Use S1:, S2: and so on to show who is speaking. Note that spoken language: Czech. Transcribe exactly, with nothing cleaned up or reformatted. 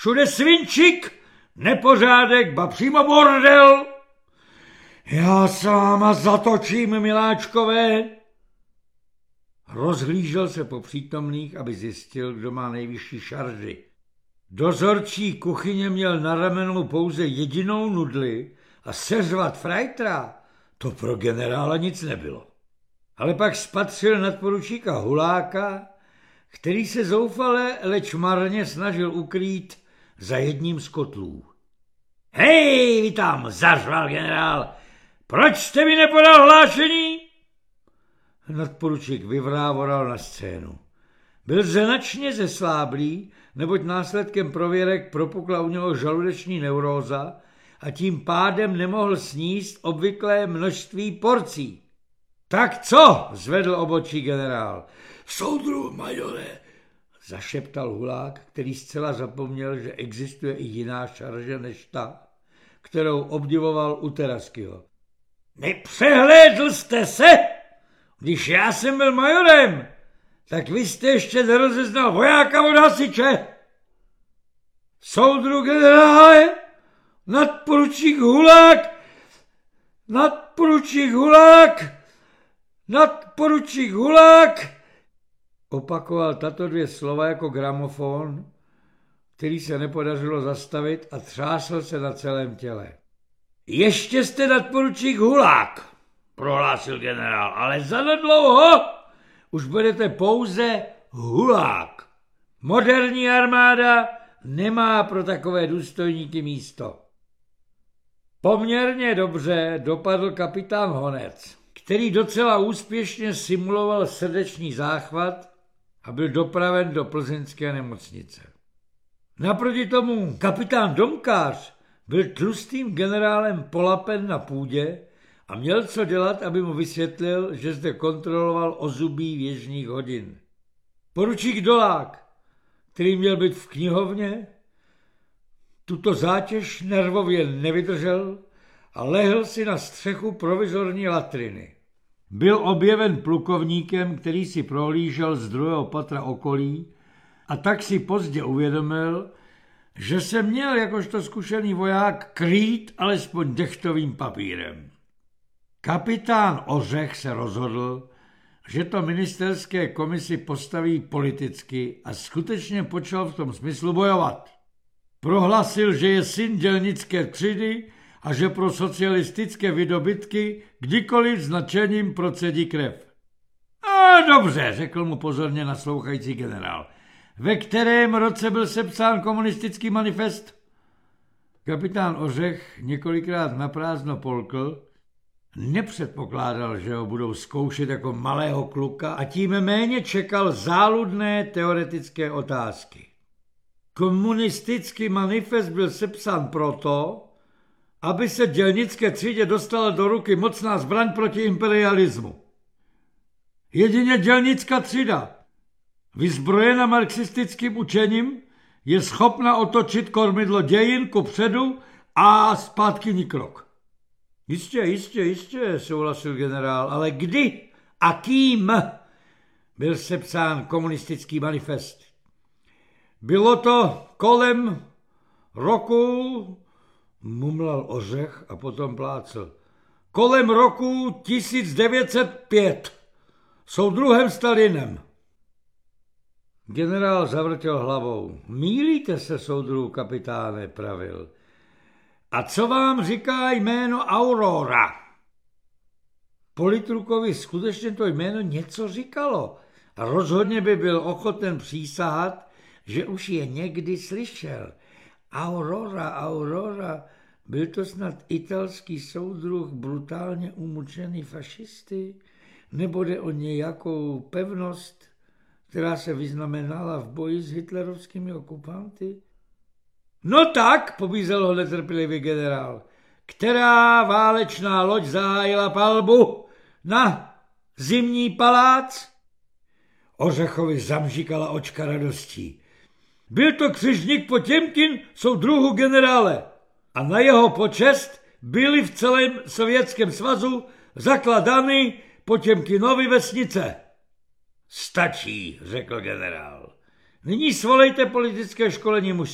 S1: všude svinčik, nepořádek, ba přímo bordel. Já s váma zatočím, miláčkové. Rozhlížel se po přítomných, aby zjistil, kdo má nejvyšší šarži. Dozorčí kuchyně měl na ramenou pouze jedinou nudli a seřvat frajtra, to pro generála nic nebylo. Ale pak spatřil nadporučíka Huláka, který se zoufale, leč marně snažil ukrýt za jedním z kotlů. Hej, vy tam, zařval generál, proč jste mi nepodal hlášení? Nadporučík vyvrávoral na scénu. Byl značně zesláblý, neboť následkem prověrek propukla u něho žaludeční neuróza a tím pádem nemohl sníst obvyklé množství porcí. Tak co? Zvedl obočí generál. Soudruh majore, zašeptal Hulák, který zcela zapomněl, že existuje i jiná šarže než ta, kterou obdivoval u Teraskyho. Nepřehlédl jste se? Když já jsem byl majorem, tak vy jste ještě nerozeznal vojáka od hasiče. Soudruh generále, nadporučík Hulák, nadporučík Hulák, nadporučík Hulák, opakoval tato dvě slova jako gramofon, který se nepodařilo zastavit a třásl se na celém těle. Ještě jste nadporučík Hulák, prohlásil generál, ale zanedlouho už budete pouze Hulák. Moderní armáda nemá pro takové důstojníky místo. Poměrně dobře dopadl kapitán Honec, který docela úspěšně simuloval srdeční záchvat a byl dopraven do plzeňské nemocnice. Naproti tomu kapitán Domkář byl tlustým generálem polapen na půdě a měl co dělat, aby mu vysvětlil, že zde kontroloval ozubí věžních hodin. Poručík Dolák, který měl být v knihovně, tuto zátěž nervově nevydržel a lehl si na střechu provizorní latriny. Byl objeven plukovníkem, který si prohlížel z druhého patra okolí a tak si pozdě uvědomil, že se měl jakožto zkušený voják krýt alespoň dechtovým papírem. Kapitán Ořech se rozhodl, že to ministerské komisi postaví politicky a skutečně počal v tom smyslu bojovat. Prohlásil, že je syn dělnické třídy a že pro socialistické vydobytky kdykoliv s nadšením procedí krev. A dobře, řekl mu pozorně naslouchající generál. Ve kterém roce byl sepsán komunistický manifest? Kapitán Ořech několikrát naprázdno polkl, nepředpokládal, že ho budou zkoušet jako malého kluka a tím méně čekal záludné teoretické otázky. Komunistický manifest byl sepsán proto, aby se dělnické třídě dostala do ruky mocná zbraň proti imperialismu. Jedině dělnická třída, vyzbrojena marxistickým učením, je schopna otočit kormidlo dějin kupředu a zpátky ni krok. Jistě, jistě, jistě, souhlasil generál, ale kdy a kým byl sepsán komunistický manifest? Bylo to kolem roku, mumlal Ořech a potom plácl, kolem roku tisíc devět set pět, soudruhem Stalinem. Generál zavrtěl hlavou. Mýlíte se, soudruhu kapitáne, pravil. A co vám říká jméno Aurora? Politrukovi skutečně to jméno něco říkalo a rozhodně by byl ochoten přísahat, že už je někdy slyšel. Aurora, Aurora, byl to snad italský soudruh brutálně umučený fašisty? Nebo jde o nějakou pevnost, která se vyznamenala v boji s hitlerovskými okupanty? No tak, pobízel ho netrpělivý generál, která válečná loď zahájila palbu na Zimní palác? Ořechovi zamžikala očka radostí. Byl to křižník Potěmkin, soudruhu generále, a na jeho počest byly v celém Sovětském svazu zakladány Potěmkinovy vesnice. Stačí, řekl generál. Nyní svolejte politické školení mužstva.